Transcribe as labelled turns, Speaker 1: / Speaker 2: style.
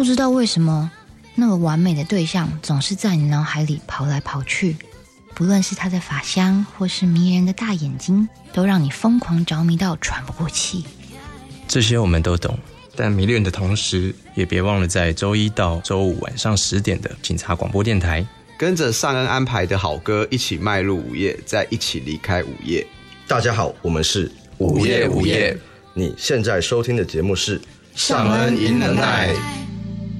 Speaker 1: 不知道为什么，那个完美的对象总是在你脑海里跑来跑去，不论是他的发香或是迷人的大眼睛，都让你疯狂着迷到喘不过气。
Speaker 2: 这些我们都懂，但迷恋的同时，也别忘了在周一到周五晚上10点的警察广播电台，
Speaker 3: 跟着尚恩安排的好歌一起迈入午夜，再一起离开午夜。
Speaker 4: 大家好，我们是
Speaker 3: 午夜。
Speaker 4: 你现在收听的节目是
Speaker 3: 尚恩 in the night。